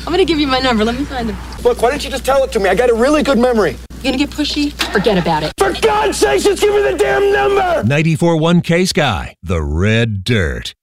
I'm gonna give you my number. Let me find him. Look, why don't you just tell it to me? I got a really good memory. You gonna get pushy? Forget about it. For God's sakes, just give me the damn number! 94.1 K-Sky, The Red Dirt.